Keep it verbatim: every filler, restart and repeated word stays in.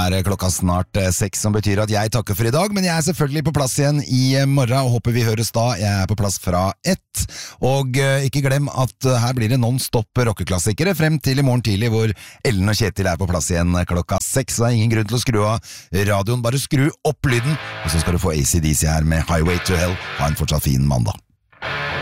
er klokka snart seks, som betyr at jeg takker for i dag, men jeg er selvfølgelig på plass igjen i morgen, og håper vi høres da. Jeg er på plass fra ett, og ikke glem at her blir det non-stop rockeklassikere frem til i morgen tidlig, hvor Ellen og Kjetil er på plass igjen klokka seks, så det er ingen grunn til å skru av radioen, bare skru opp lyden, og så skal du få A C D C her med Highway to Hell. Ha en fortsatt fin mandag.